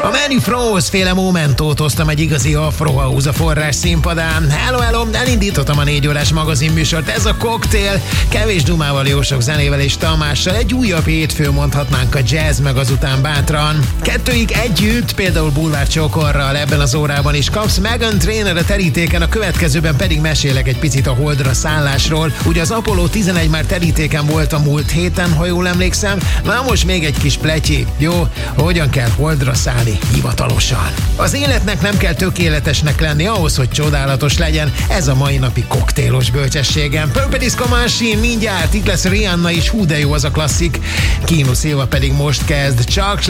A Manny Froze féle momentót hoztam egy igazi afrohouse a forrás színpadán. Hello, elindítottam a 4 órás magazinműsort. Ez a koktél, kevés dumával, jó sok zenével és Tamással. Egy újabb hétfő, mondhatnánk a jazz meg azután bátran. Kettőig együtt, például Bulvár Csokorral ebben az órában is kapsz. Meghan Trainor a terítéken, a következőben pedig mesélek egy picit a Holdra szállásról. Ugye az Apollo 11 már terítéken volt a múlt héten, ha jól emlékszem. Na most még egy kis pletyi. Jó, hogyan kell Holdra szállni hivatalosan. Az életnek nem kell tökéletesnek lenni ahhoz, hogy csodálatos legyen. Ez a mai napi koktélos bölcsességem. Purple Disco Machine mindjárt, itt lesz Rihanna is, hú de jó az a klasszik. Kino Silva pedig most kezd. Csak